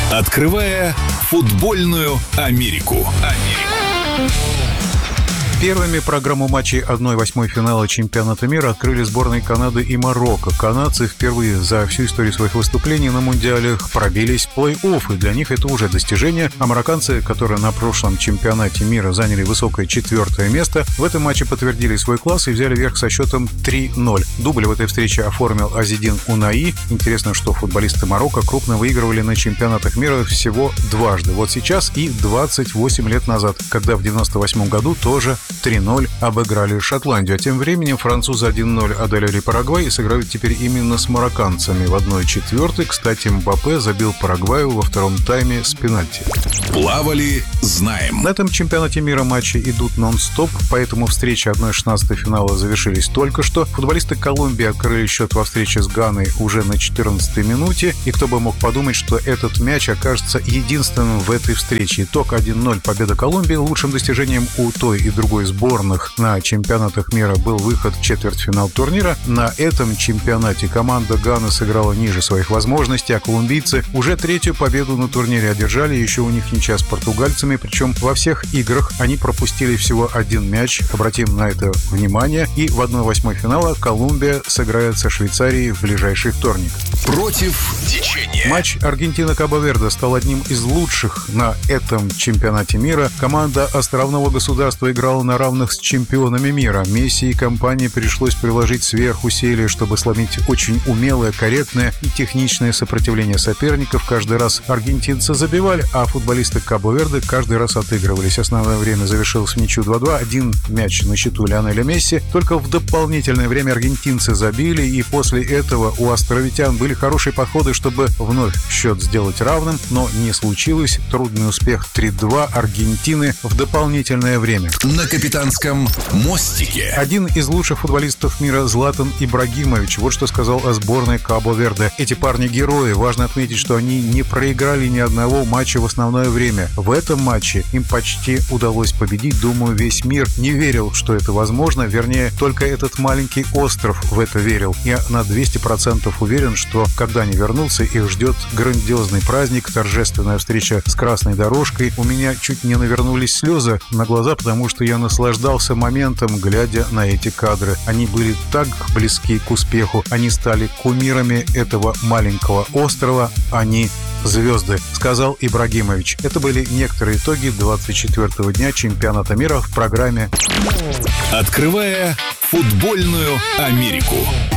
Открывая футбольную Америку. Первыми программу матчей 1/8 финала чемпионата мира открыли сборные Канады и Марокко. Канадцы впервые за всю историю своих выступлений на мундиалях пробились в плей-офф, и для них это уже достижение. А марокканцы, которые на прошлом чемпионате мира заняли высокое 4-е место, в этом матче подтвердили свой класс и взяли верх со счетом 3-0. Дубль в этой встрече оформил Азидин Унаи. Интересно, что футболисты Марокко крупно выигрывали на чемпионатах мира всего дважды. Вот сейчас и 28 лет назад, когда в 98 году тоже 3-0 обыграли Шотландию. А тем временем французы 1-0 одолели Парагвай и сыграют теперь именно с марокканцами в 1/4. Кстати, Мбаппе забил Парагваю во втором тайме с пенальти. Плавали, знаем. На этом чемпионате мира матчи идут нон-стоп, поэтому встречи 1/16 финала завершились только что. Футболисты Колумбии открыли счет во встрече с Ганой уже на 14-й минуте. И кто бы мог подумать, что этот мяч окажется единственным в этой встрече. Итог 1-0, победа Колумбии. Лучшим достижением у той и другой сборных на чемпионатах мира был выход в четвертьфинал турнира. На этом чемпионате команда Ганы сыграла ниже своих возможностей, а колумбийцы уже третью победу на турнире одержали. Еще у них ничья с португальцами, причем во всех играх они пропустили всего один мяч. Обратим на это внимание. И в 1/8 финала Колумбия сыграет со Швейцарией в ближайший вторник. Против течения. Матч Аргентина-Кабо-Верде стал одним из лучших на этом чемпионате мира. Команда островного государства играла на равных с чемпионами мира. Месси и компании пришлось приложить сверхусилия, чтобы сломить очень умелое, корректное и техничное сопротивление соперников. Каждый раз аргентинцы забивали, а футболисты Кабо-Верде каждый раз отыгрывались. Основное время завершилось в ничью 2-2. Один мяч на счету Лионеля Месси. Только в дополнительное время аргентинцы забили, и после этого у островитян были хорошие подходы, чтобы вновь счет сделать равным, но не случилось. Трудный успех 3-2 Аргентины в дополнительное время. На капитанском мостике. Один из лучших футболистов мира Златан Ибрагимович вот что сказал о сборной Кабо-Верде. Эти парни герои. Важно отметить, что они не проиграли ни одного матча в основное время. В этом матче им почти удалось победить. Думаю, весь мир не верил, что это возможно. Вернее, только этот маленький остров в это верил. Я на 200% уверен, что когда они вернутся, их ждет грандиозный праздник, торжественная встреча с красной дорожкой. У меня чуть не навернулись слезы на глаза, потому что я наслаждался моментом, глядя на эти кадры. Они были так близки к успеху. Они стали кумирами этого маленького острова. Они звезды, сказал Ибрагимович. Это были некоторые итоги 24-го дня чемпионата мира в программе «Открывая футбольную Америку».